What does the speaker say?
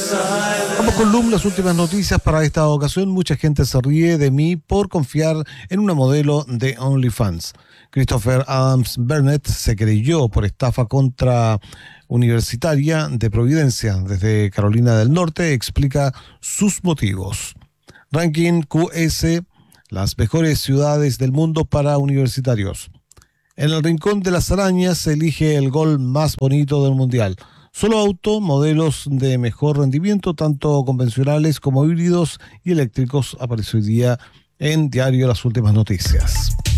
Vamos con Loom, las últimas noticias para esta ocasión. Mucha gente se ríe de mí por confiar en una modelo de OnlyFans. Christopher Adams Burnett se creyó por estafa contra Universitaria de Providencia desde Carolina del Norte. Explica sus motivos. Ranking QS, las mejores ciudades del mundo para universitarios. En el Rincón de las Arañas se elige el gol más bonito del mundial. Solo auto, modelos de mejor rendimiento, tanto convencionales como híbridos y eléctricos, apareció hoy día en Diario Las Últimas Noticias.